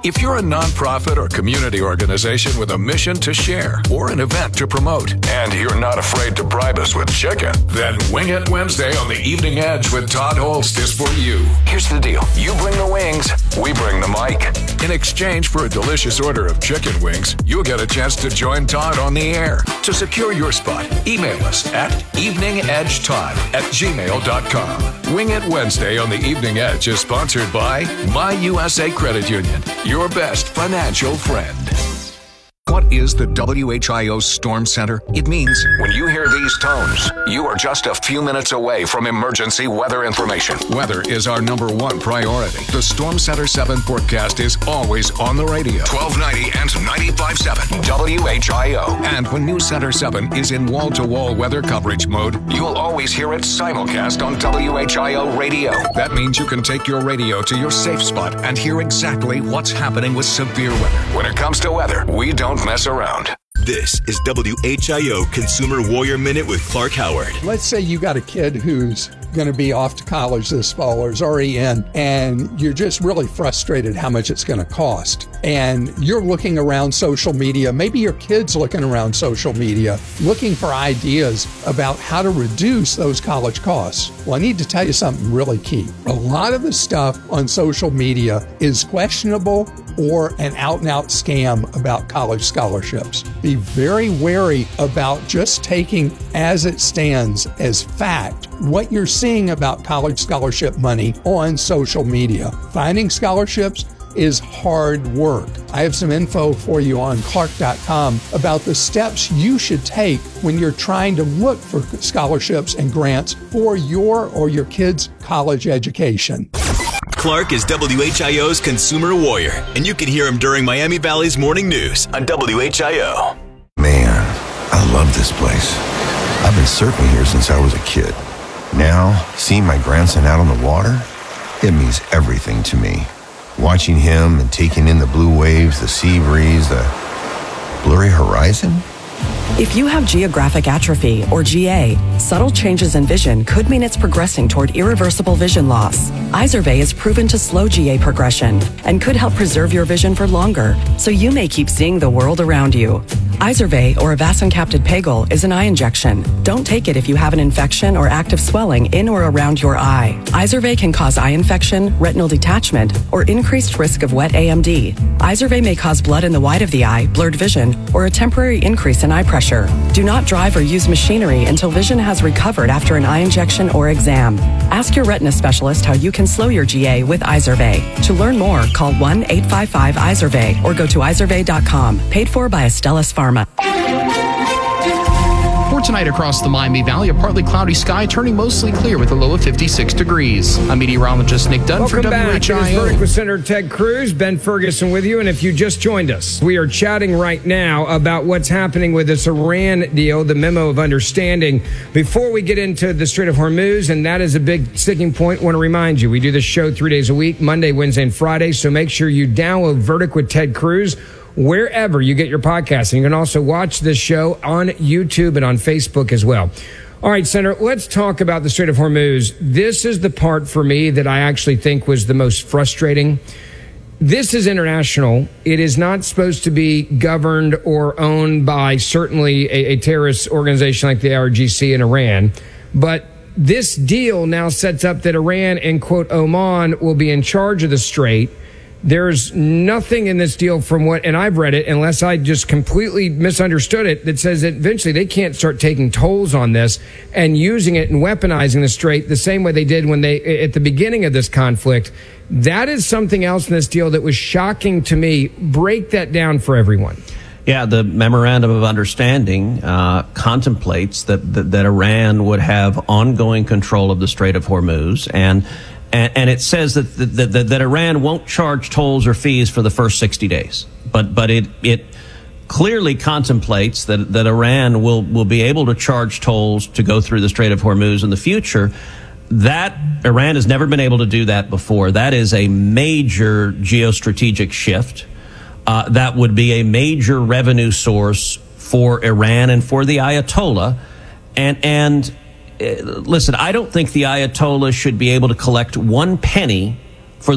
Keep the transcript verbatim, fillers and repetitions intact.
If you're a nonprofit or community organization with a mission to share or an event to promote, and you're not afraid to bribe us with chicken, then Wing It Wednesday on the Evening Edge with Todd Holst is for you. Here's the deal. You bring the wings, we bring the mic. In exchange for a delicious order of chicken wings, you'll get a chance to join Todd on the air. To secure your spot, email us at eveningedgetodd at gmail dot com. Wing It Wednesday on the Evening Edge is sponsored by My U S A Credit Union, your best financial friend. What is the W H I O Storm Center? It means when you hear these tones, you are just a few minutes away from emergency weather information. Weather is our number one priority. The Storm Center seven forecast is always on the radio. twelve ninety and ninety-five point seven W H I O. And when News Center seven is in wall-to-wall weather coverage mode, you'll always hear it simulcast on W H I O radio. That means you can take your radio to your safe spot and hear exactly what's happening with severe weather. When it comes to weather, we don't mess around. This is W H I O Consumer Warrior Minute with Clark Howard. Let's say you got a kid who's going to be off to college this fall or is already in, and you're just really frustrated how much it's going to cost. And you're looking around social media, maybe your kid's looking around social media, looking for ideas about how to reduce those college costs. Well, I need to tell you something really key. A lot of the stuff on social media is questionable or an out-and-out scam about college scholarships. Be very wary about just taking as it stands as fact what you're seeing about college scholarship money on social media. Finding scholarships is hard work. I have some info for you on clark dot com about the steps you should take when you're trying to look for scholarships and grants for your or your kid's college education. Clark is W H I O's Consumer Warrior, and you can hear him during Miami Valley's Morning News on W H I O. Man, I love this place. I've been surfing here since I was a kid. Now, seeing my grandson out on the water, it means everything to me. Watching him and taking in the blue waves, the sea breeze, the blurry horizon. If you have geographic atrophy, or G A, subtle changes in vision could mean it's progressing toward irreversible vision loss. Izervay is proven to slow G A progression and could help preserve your vision for longer, so you may keep seeing the world around you. Izervay, or avacincaptad pegol, is an eye injection. Don't take it if you have an infection or active swelling in or around your eye. Izervay can cause eye infection, retinal detachment, or increased risk of wet A M D. Izervay may cause blood in the white of the eye, blurred vision, or a temporary increase in eye pressure. Do not drive or use machinery until vision has recovered after an eye injection or exam. Ask your retina specialist how you can slow your G A with Izervay. To learn more, call one eight five five Izervay or go to izervay dot com. Paid for by Astellas Pharma. For tonight across the Miami Valley, a partly cloudy sky turning mostly clear with a low of fifty-six degrees. I'm meteorologist Nick Dunn Welcome for W H I O. Back. It is Verdict with Senator Ted Cruz, Ben Ferguson with you. And if you just joined us, we are chatting right now about what's happening with this Iran deal, the memo of understanding. Before we get into the Strait of Hormuz, and that is a big sticking point, I want to remind you, we do this show three days a week, Monday, Wednesday, and Friday. So make sure you download Verdict with Ted Cruz wherever you get your podcasts. And you can also watch this show on YouTube and on Facebook as well. All right, Senator, let's talk about the Strait of Hormuz. This is the part for me that I actually think was the most frustrating. This is international. It is not supposed to be governed or owned by certainly a, a terrorist organization like the I R G C in Iran. But this deal now sets up that Iran and, quote, Oman will be in charge of the Strait. There's nothing in this deal from what, and I've read it, unless I just completely misunderstood it, that says that eventually they can't start taking tolls on this and using it and weaponizing the Strait the same way they did when they, at the beginning of this conflict. That is something else in this deal that was shocking to me. Break that down for everyone. Yeah, the memorandum of understanding uh, contemplates that, that that Iran would have ongoing control of the Strait of Hormuz, and And, and it says that, that, that, that Iran won't charge tolls or fees for the first sixty days. But, but it, it clearly contemplates that, that Iran will, will be able to charge tolls to go through the Strait of Hormuz in the future. That, Iran has never been able to do that before. That is a major geostrategic shift. Uh, that would be a major revenue source for Iran and for the Ayatollah. And, and, Listen, I don't think the Ayatollah should be able to collect one penny